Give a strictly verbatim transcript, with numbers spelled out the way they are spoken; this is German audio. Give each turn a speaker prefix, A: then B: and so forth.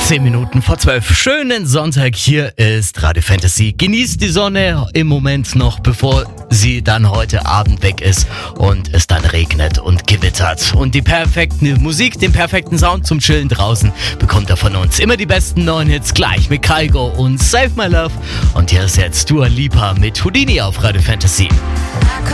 A: Zehn Minuten vor zwölf. Schönen Sonntag. Hier ist Radio Fantasy. Genießt die Sonne im Moment noch, bevor sie dann heute Abend weg ist und es dann regnet und gewittert. Und die perfekte Musik, den perfekten Sound zum Chillen draußen bekommt er von uns. Immer die besten neuen Hits gleich mit Kygo und Save My Love. Und hier ist jetzt Dua Lipa mit Houdini auf Radio Fantasy.